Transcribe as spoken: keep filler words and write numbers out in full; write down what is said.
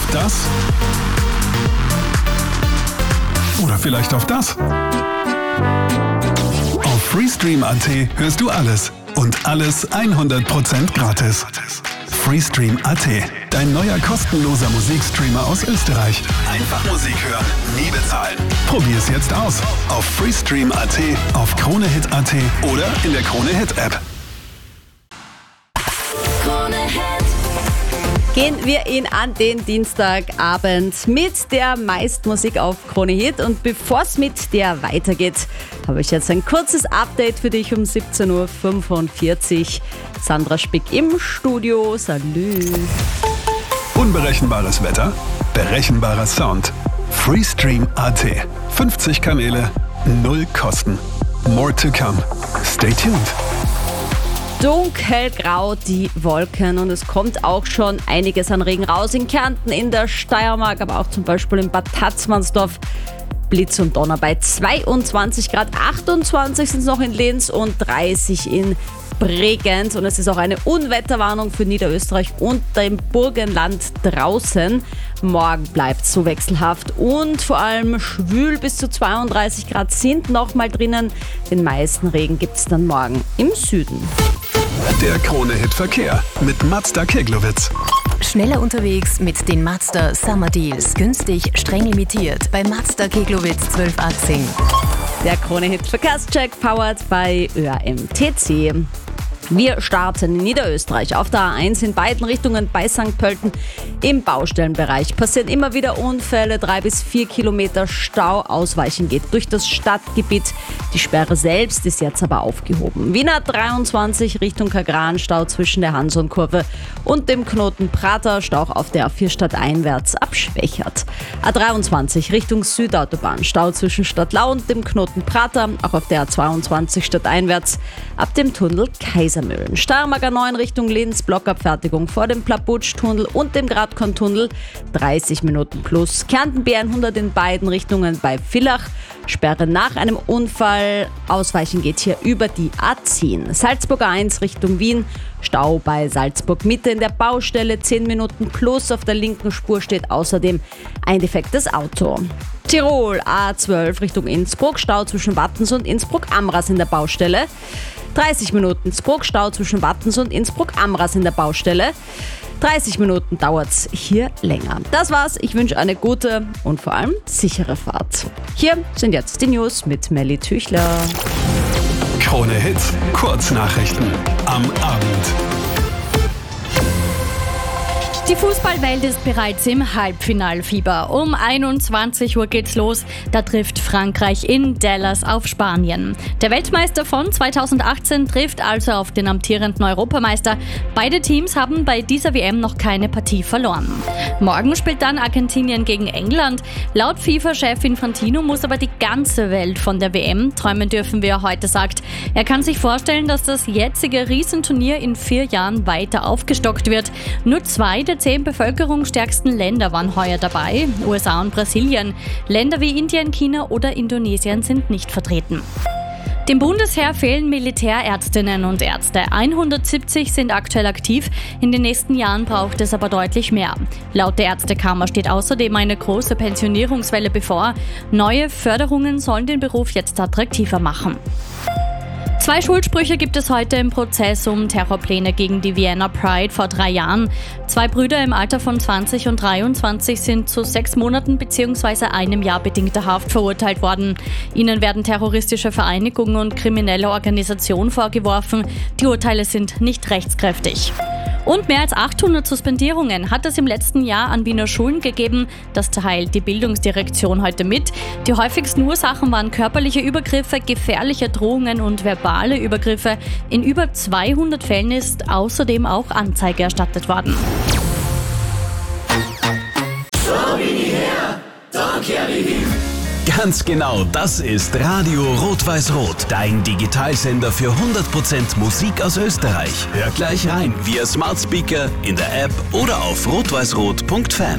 das? Oder vielleicht auf das? Auf Freestream Punkt at hörst du alles. Und alles hundert Prozent gratis. Freestream Punkt at, dein neuer kostenloser Musikstreamer aus Österreich. Einfach Musik hören, nie bezahlen. Probier's jetzt aus. Auf Freestream Punkt at, auf Kronehit Punkt at oder in der Kronehit App. Gehen wir ihn an den Dienstagabend mit der Meistmusik auf Kronehit. Und bevor es mit der weitergeht, habe ich jetzt ein kurzes Update für dich um siebzehn Uhr fünfundvierzig. Sandra Spick im Studio. Salü. Unberechenbares Wetter, berechenbarer Sound. Freestream Punkt at. fünfzig Kanäle, null Kosten. More to come. Stay tuned. Dunkelgrau die Wolken und es kommt auch schon einiges an Regen raus in Kärnten, in der Steiermark, aber auch zum Beispiel in Bad Tatzmannsdorf. Blitz und Donner bei zweiundzwanzig Grad, achtundzwanzig sind es noch in Linz und dreißig in Bregenz. Und es ist auch eine Unwetterwarnung für Niederösterreich und dem Burgenland draußen. Morgen bleibt es so wechselhaft und vor allem schwül, bis zu zweiunddreißig Grad sind noch mal drinnen. Den meisten Regen gibt es dann morgen im Süden. Der Kronehit Verkehr mit Mazda Keglowitz. Schneller unterwegs mit den Mazda Summer Deals. Günstig, streng limitiert bei Mazda Keglowitz zwölf achtzehn. Der Kronehit Verkehrscheck powered bei Ö A M T C. Wir starten in Niederösterreich auf der A eins in beiden Richtungen bei Sankt Pölten. Im Baustellenbereich passieren immer wieder Unfälle, drei bis vier Kilometer Stau. Ausweichen geht durch das Stadtgebiet. Die Sperre selbst ist jetzt aber aufgehoben. Wiener dreiundzwanzig Richtung Kagran, Stau zwischen der Hansonkurve und dem Knoten Prater, Stau auf der A vier stadteinwärts abschwächert. A dreiundzwanzig Richtung Südautobahn, Stau zwischen Stadtlau und dem Knoten Prater, auch auf der A zweiundzwanzig stadteinwärts ab dem Tunnel Kaiser. Steiermark A neun Richtung Linz, Blockabfertigung vor dem Plaputsch-Tunnel und dem Gradkorn-Tunnel, dreißig Minuten plus. Kärnten B hundert in beiden Richtungen bei Villach, Sperre nach einem Unfall. Ausweichen geht hier über die A zehn. Salzburg A eins Richtung Wien, Stau bei Salzburg Mitte in der Baustelle, zehn Minuten plus. Auf der linken Spur steht außerdem ein defektes Auto. Tirol A zwölf Richtung Innsbruck, Stau zwischen Wattens und Innsbruck-Amras in der Baustelle. dreißig Minuten Innsbruck, Stau zwischen Wattens und Innsbruck-Amras in der Baustelle. dreißig Minuten dauert's hier länger. Das war's. Ich wünsche eine gute und vor allem sichere Fahrt. Hier sind jetzt die News mit Melly Tüchler. Kronehit Kurznachrichten am Abend. Die Fußballwelt ist bereits im Halbfinalfieber. Um einundzwanzig Uhr geht's los. Da trifft Frankreich in Dallas auf Spanien. Der Weltmeister von zweitausendachtzehn trifft also auf den amtierenden Europameister. Beide Teams haben bei dieser W M noch keine Partie verloren. Morgen spielt dann Argentinien gegen England. Laut FIFA-Chef Infantino muss aber die ganze Welt von der W M träumen dürfen, wie er heute sagt. Er kann sich vorstellen, dass das jetzige Riesenturnier in vier Jahren weiter aufgestockt wird. Nur zwei der zehn bevölkerungsstärksten Länder waren heuer dabei, U S A und Brasilien. Länder wie Indien, China oder Indonesien sind nicht vertreten. Dem Bundesheer fehlen Militärärztinnen und Ärzte. hundertsiebzig sind aktuell aktiv. In den nächsten Jahren braucht es aber deutlich mehr. Laut der Ärztekammer steht außerdem eine große Pensionierungswelle bevor. Neue Förderungen sollen den Beruf jetzt attraktiver machen. Zwei Schuldsprüche gibt es heute im Prozess um Terrorpläne gegen die Vienna Pride vor drei Jahren. Zwei Brüder im Alter von zwanzig und dreiundzwanzig sind zu sechs Monaten bzw. einem Jahr bedingter Haft verurteilt worden. Ihnen werden terroristische Vereinigungen und kriminelle Organisation vorgeworfen. Die Urteile sind nicht rechtskräftig. Und mehr als achthundert Suspendierungen hat es im letzten Jahr an Wiener Schulen gegeben. Das teilt die Bildungsdirektion heute mit. Die häufigsten Ursachen waren körperliche Übergriffe, gefährliche Drohungen und verbale Übergriffe. In über zweihundert Fällen ist außerdem auch Anzeige erstattet worden. Schau ihn her, da kehr ich hin. Ganz genau, das ist Radio Rot-Weiß-Rot, dein Digitalsender für hundert Prozent Musik aus Österreich. Hör gleich rein via Smart Speaker, in der App oder auf rot weiß rot punkt fan.